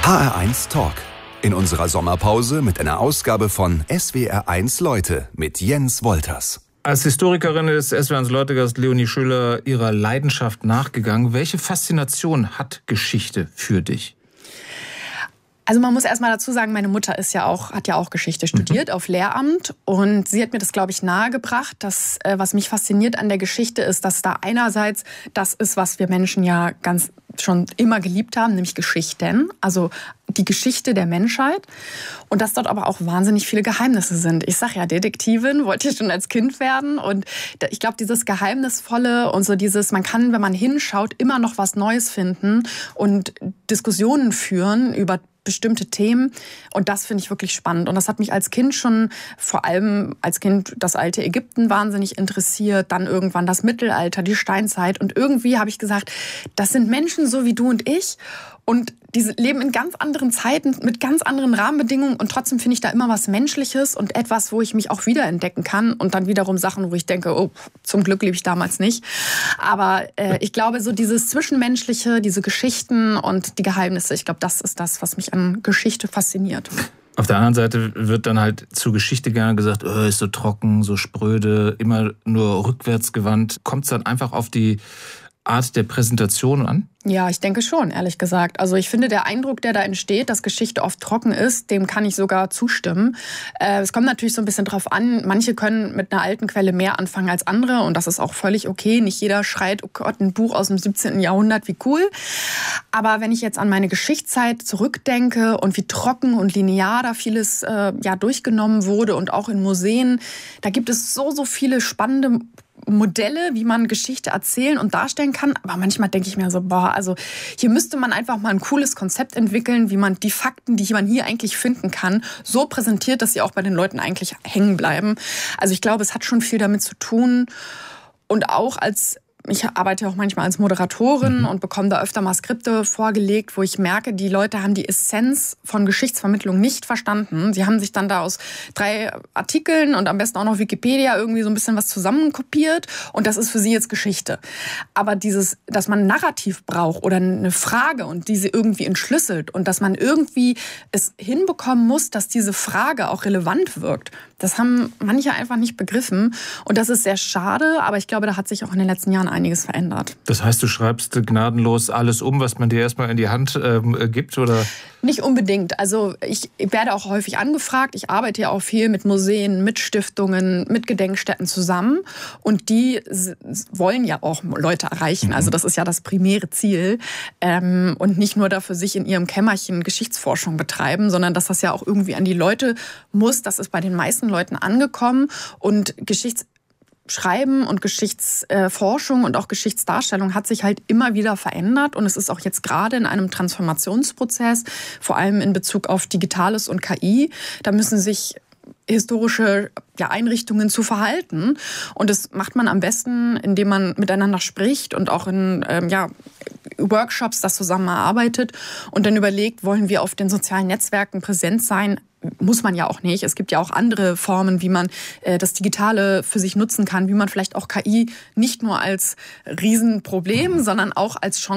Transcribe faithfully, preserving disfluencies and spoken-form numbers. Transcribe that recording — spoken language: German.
H R eins Talk. In unserer Sommerpause mit einer Ausgabe von S W R eins Leute mit Jens Wolters. Als Historikerin ist S W R eins Leute-Gast Leonie Schüller ihrer Leidenschaft nachgegangen. Welche Faszination hat Geschichte für dich? Also man muss erst mal dazu sagen, meine Mutter ist ja auch, hat ja auch Geschichte studiert, mhm. auf Lehramt. Und sie hat mir das, glaube ich, nahegebracht, dass, äh, was mich fasziniert an der Geschichte ist, dass da einerseits das ist, was wir Menschen ja ganz schon immer geliebt haben, nämlich Geschichten, also die Geschichte der Menschheit. Und dass dort aber auch wahnsinnig viele Geheimnisse sind. Ich sage ja, Detektivin wollte ich schon als Kind werden. Und ich glaube, dieses Geheimnisvolle und so dieses, man kann, wenn man hinschaut, immer noch was Neues finden und Diskussionen führen über bestimmte Themen. Und das finde ich wirklich spannend. Und das hat mich als Kind schon, vor allem als Kind, das alte Ägypten wahnsinnig interessiert. Dann irgendwann das Mittelalter, die Steinzeit. Und irgendwie habe ich gesagt, das sind Menschen so wie du und ich. Und die leben in ganz anderen Zeiten, mit ganz anderen Rahmenbedingungen. Und trotzdem finde ich da immer was Menschliches und etwas, wo ich mich auch wiederentdecken kann. Und dann wiederum Sachen, wo ich denke, oh, zum Glück lebe ich damals nicht. Aber äh, ich glaube, so dieses Zwischenmenschliche, diese Geschichten und die Geheimnisse, ich glaube, das ist das, was mich an Geschichte fasziniert. Auf der anderen Seite wird dann halt zur Geschichte gerne gesagt, oh, ist so trocken, so spröde, immer nur rückwärts gewandt. Kommt es dann einfach auf die Art der Präsentation an? Ja, ich denke schon, ehrlich gesagt. Also ich finde, der Eindruck, der da entsteht, dass Geschichte oft trocken ist, dem kann ich sogar zustimmen. Äh, es kommt natürlich so ein bisschen drauf an, manche können mit einer alten Quelle mehr anfangen als andere und das ist auch völlig okay. Nicht jeder schreit, oh Gott, ein Buch aus dem siebzehnten Jahrhundert, wie cool. Aber wenn ich jetzt an meine Geschichtszeit zurückdenke und wie trocken und linear da vieles äh, ja durchgenommen wurde und auch in Museen, da gibt es so, so viele spannende Modelle, wie man Geschichte erzählen und darstellen kann. Aber manchmal denke ich mir so, boah, also hier müsste man einfach mal ein cooles Konzept entwickeln, wie man die Fakten, die man hier eigentlich finden kann, so präsentiert, dass sie auch bei den Leuten eigentlich hängen bleiben. Also ich glaube, es hat schon viel damit zu tun. Und auch als Ich arbeite auch manchmal als Moderatorin und bekomme da öfter mal Skripte vorgelegt, wo ich merke, die Leute haben die Essenz von Geschichtsvermittlung nicht verstanden. Sie haben sich dann da aus drei Artikeln und am besten auch noch Wikipedia irgendwie so ein bisschen was zusammenkopiert und das ist für sie jetzt Geschichte. Aber dieses, dass man ein Narrativ braucht oder eine Frage und diese irgendwie entschlüsselt und dass man irgendwie es hinbekommen muss, dass diese Frage auch relevant wirkt, das haben manche einfach nicht begriffen und das ist sehr schade, aber ich glaube, da hat sich auch in den letzten Jahren einiges verändert. Das heißt, du schreibst gnadenlos alles um, was man dir erstmal in die Hand ähm, gibt, oder? Nicht unbedingt. Also ich werde auch häufig angefragt. Ich arbeite ja auch viel mit Museen, mit Stiftungen, mit Gedenkstätten zusammen. Und die wollen ja auch Leute erreichen. Also das ist ja das primäre Ziel. Ähm, und nicht nur dafür sich in ihrem Kämmerchen Geschichtsforschung betreiben, sondern dass das ja auch irgendwie an die Leute muss. Das ist bei den meisten Leuten angekommen. Und Geschichts Schreiben und Geschichtsforschung und auch Geschichtsdarstellung hat sich halt immer wieder verändert und es ist auch jetzt gerade in einem Transformationsprozess, vor allem in Bezug auf Digitales und K I. Da müssen sich historische ja, Einrichtungen zu verhalten und das macht man am besten, indem man miteinander spricht und auch in ähm, ja, Workshops das zusammen erarbeitet und dann überlegt, wollen wir auf den sozialen Netzwerken präsent sein? Muss man ja auch nicht. Es gibt ja auch andere Formen, wie man äh, das Digitale für sich nutzen kann, wie man vielleicht auch K I nicht nur als Riesenproblem, sondern auch als Chance